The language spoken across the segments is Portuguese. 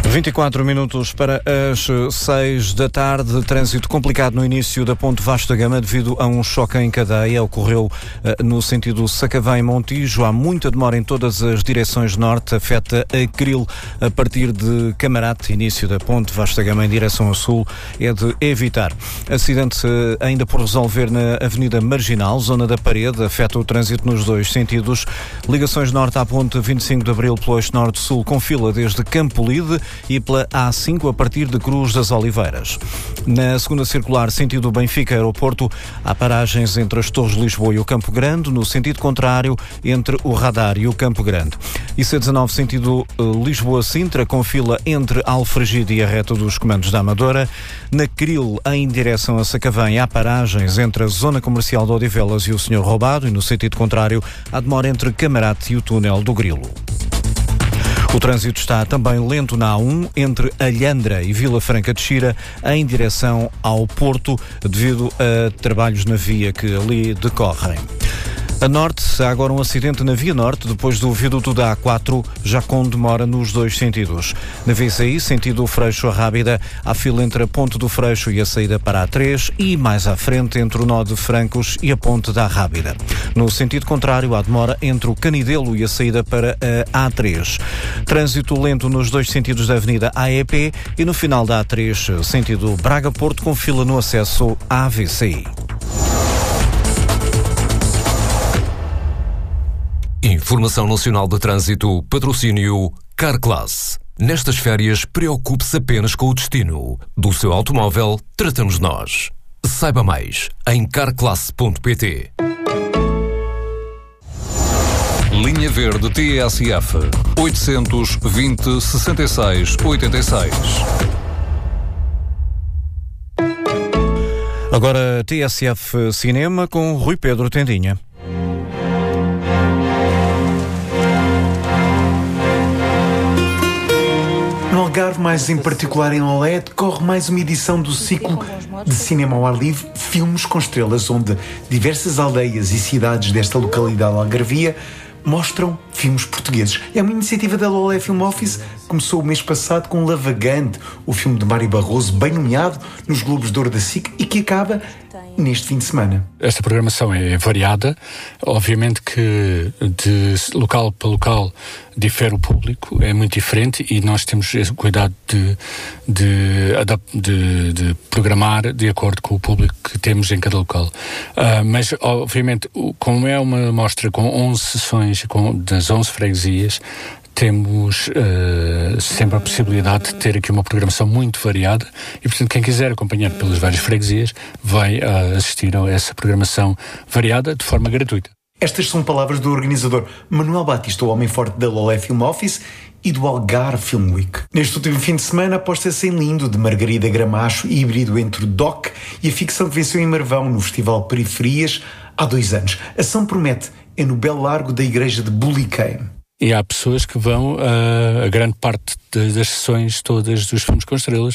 24 minutos para as 6 da tarde. Trânsito complicado no início da Ponte Vasco da Gama devido a um choque em cadeia. Ocorreu no sentido Sacavém-Montijo. Há muita demora em todas as direções norte. Afeta a Cril a partir de Camarate. Início da Ponte Vasco da Gama em direção ao sul é de evitar. Acidente ainda por resolver na Avenida Marginal, zona da Parede. Afeta o trânsito nos dois sentidos. Ligações norte à Ponte 25 de Abril pelo eixo norte-sul com fila desde Campolide e pela A5 a partir de Cruz das Oliveiras. Na segunda circular, sentido Benfica-Aeroporto, há paragens entre as Torres de Lisboa e o Campo Grande, no sentido contrário, entre o Radar e o Campo Grande. IC19, sentido Lisboa-Sintra, com fila entre Alfragide e a reta dos Comandos da Amadora. Na Cril, em direção a Sacavém, há paragens entre a Zona Comercial de Odivelas e o Senhor Roubado, e no sentido contrário, há demora entre Camarate e o Túnel do Grilo. O trânsito está também lento na A1 entre Alhandra e Vila Franca de Xira em direção ao Porto devido a trabalhos na via que ali decorrem. A norte, há agora um acidente na Via Norte, depois do viaduto da A4, já com demora nos dois sentidos. Na VCI, sentido Freixo-Rábida, há fila entre a Ponte do Freixo e a saída para a A3 e mais à frente entre o nó de Francos e a Ponte da Rábida. No sentido contrário, há demora entre o Canidelo e a saída para a A3. Trânsito lento nos dois sentidos da Avenida AEP e no final da A3, sentido Braga-Porto, com fila no acesso à VCI. Informação Nacional de Trânsito, patrocínio Carclass. Nestas férias, preocupe-se apenas com o destino. Do seu automóvel, tratamos nós. Saiba mais em carclass.pt. Linha Verde TSF 820-66-86. Agora TSF Cinema com Rui Pedro Tendinha. No Algarve, mais em particular em Olé, decorre mais uma edição do ciclo de cinema ao ar livre, Filmes com Estrelas, onde diversas aldeias e cidades desta localidade algarvia mostram filmes portugueses. É uma iniciativa da Olé Film Office, começou o mês passado com Lavagante, o filme de Mário Barroso, bem nomeado nos Globos de Ouro da SIC e que acaba neste fim de semana. Esta programação é variada, obviamente que de local para local difere o público, é muito diferente e nós temos esse cuidado de programar de acordo com o público que temos em cada local. Mas, obviamente, como é uma mostra com 11 sessões das 11 freguesias, temos sempre a possibilidade de ter aqui uma programação muito variada e, portanto, quem quiser acompanhar pelas várias freguesias vai assistir a essa programação variada de forma gratuita. Estas são palavras do organizador Manuel Batista, o homem forte da Olé Film Office e do Algarve Film Week. Neste último fim de semana, aposta-se em Lindo, de Margarida Gramacho, híbrido entre o doc e a ficção que venceu em Marvão no Festival Periferias há 2 anos. A ação promete, é no Belo Largo da Igreja de Buliquém. E há pessoas que vão a grande parte das sessões todas dos Filmes com Estrelas,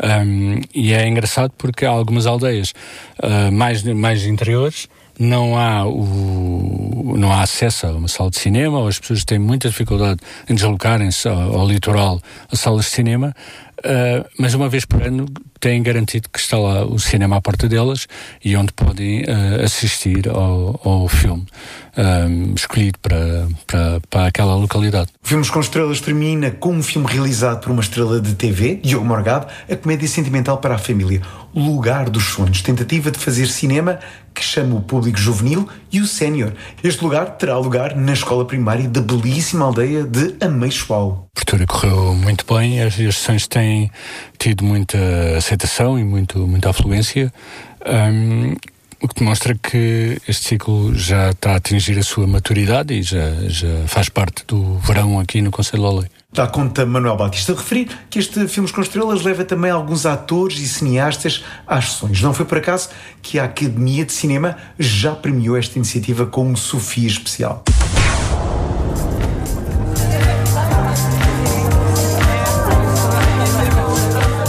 e é engraçado porque há algumas aldeias mais interiores, não há acesso a uma sala de cinema, ou as pessoas têm muita dificuldade em deslocarem-se ao litoral a salas de cinema, mas uma vez por ano têm garantido que está lá o cinema à porta delas e onde podem assistir ao filme escolhido para aquela localidade. Filmes com Estrelas termina com um filme realizado por uma estrela de TV, Diogo Morgado, a comédia sentimental para a família, Lugar dos Sonhos, tentativa de fazer cinema que chama o público juvenil e o sénior. Este lugar terá lugar na escola primária da belíssima aldeia de Ameixoal. A abertura correu muito bem, as sessões têm tido muita aceitação e muita afluência, o que demonstra que este ciclo já está a atingir a sua maturidade e já faz parte do verão aqui no Concelho de Olé. Dá conta Manuel Batista de referir que este Filmes com Estrelas leva também alguns atores e cineastas às sessões. Não foi por acaso que a Academia de Cinema já premiou esta iniciativa como Sofia Especial.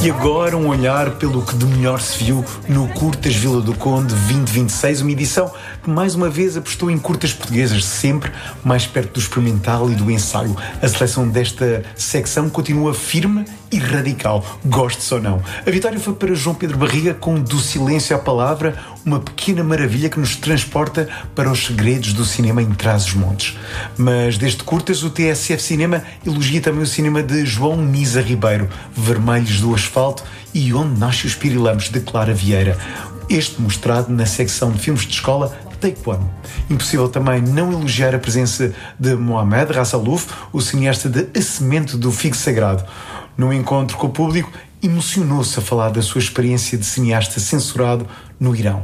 E agora um olhar pelo que de melhor se viu no Curtas Vila do Conde 2026, uma edição que mais uma vez apostou em curtas portuguesas, sempre mais perto do experimental e do ensaio. A seleção desta secção continua firme e radical, goste-se ou não. A vitória foi para João Pedro Barriga com Do Silêncio à Palavra, uma pequena maravilha que nos transporta para os segredos do cinema em Trás-os-Montes. Mas desde curtas, o TSF Cinema elogia também o cinema de João Misa Ribeiro, Vermelhos do Asfalto e Onde Nasce os Pirilampos, de Clara Vieira. Este mostrado na secção de filmes de escola Take One. Impossível também não elogiar a presença de Mohamed Rassalouf, o cineasta de A Semente do Figo Sagrado. No encontro com o público, emocionou-se a falar da sua experiência de cineasta censurado no Irão.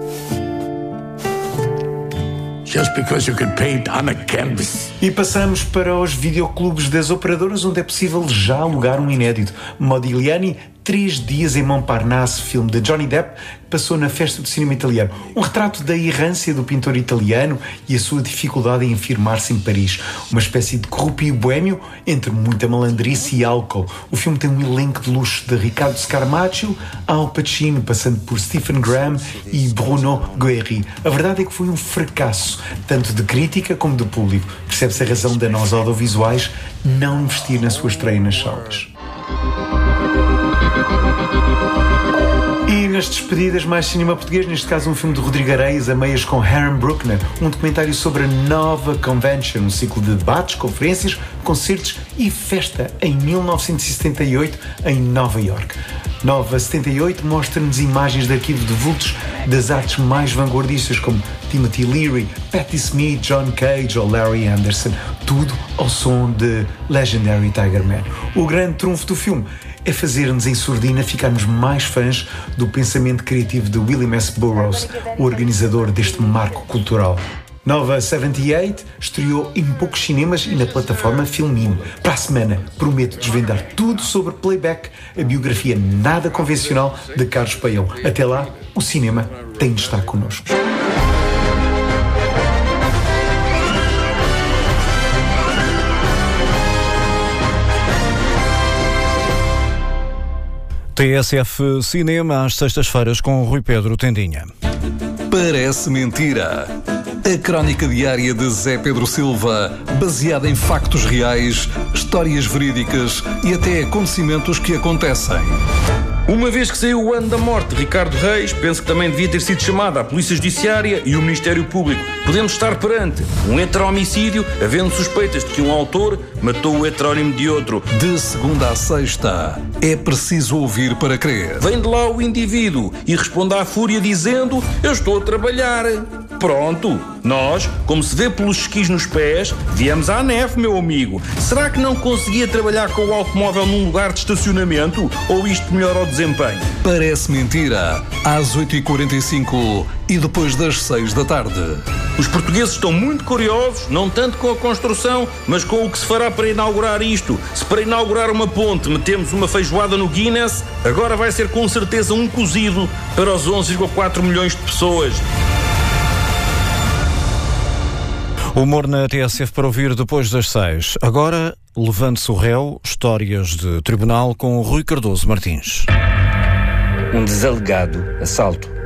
Just because you can paint on a canvas. E passamos para os videoclubes das operadoras, onde é possível já alugar um inédito. Modigliani, 3 dias em Montparnasse, filme de Johnny Depp, que passou na Festa do Cinema Italiano. Um retrato da errância do pintor italiano e a sua dificuldade em afirmar-se em Paris. Uma espécie de corrupio boêmio entre muita malandrice e álcool. O filme tem um elenco de luxo de Ricardo Scarmaccio, Al Pacino, passando por Stephen Graham e Bruno Guerri. A verdade é que foi um fracasso, tanto de crítica como do público. Percebe-se a razão de nós audiovisuais não investir na sua estreia nas salas. E nas despedidas, mais cinema português, neste caso um filme de Rodrigo Areias, a meias com Aaron Bruckner, um documentário sobre a nova Convention, um ciclo de debates, conferências, concertos e festa em 1978 em Nova York. Nova 78 mostra-nos imagens de arquivo de vultos das artes mais vanguardistas como Timothy Leary, Patti Smith, John Cage ou Larry Anderson, tudo ao som de Legendary Tiger Man. O grande trunfo do filme é fazer-nos em surdina ficarmos mais fãs do pensamento criativo de William S. Burroughs, o organizador deste marco cultural. Nova 78 estreou em poucos cinemas e na plataforma Filmin. Para a semana prometo desvendar tudo sobre Playback, a biografia nada convencional de Carlos Paião. Até lá, o cinema tem de estar connosco. TSF Cinema, às sextas-feiras, com Rui Pedro Tendinha. Parece mentira. A crónica diária de Zé Pedro Silva, baseada em factos reais, histórias verídicas e até acontecimentos que acontecem. Uma vez que saiu o ano da morte de Ricardo Reis, penso que também devia ter sido chamada a Polícia Judiciária e o Ministério Público. Podemos estar perante um heteromicídio, havendo suspeitas de que um autor matou o heterónimo de outro. De segunda a sexta, é preciso ouvir para crer. Vem de lá o indivíduo e responde à fúria dizendo: eu estou a trabalhar. Pronto, nós, como se vê pelos esquis nos pés, viemos à neve, meu amigo. Será que não conseguia trabalhar com o automóvel num lugar de estacionamento? Ou isto melhora o desempenho? Parece mentira. Às 8h45 e depois das 6 da tarde. Os portugueses estão muito curiosos, não tanto com a construção, mas com o que se fará para inaugurar isto. Se para inaugurar uma ponte metemos uma feijoada no Guinness, agora vai ser com certeza um cozido para os 11,4 milhões de pessoas. Humor na TSF para ouvir depois das 6. Agora, Levante-se o Réu, histórias de tribunal com Rui Cardoso Martins. Um desalegado assalto.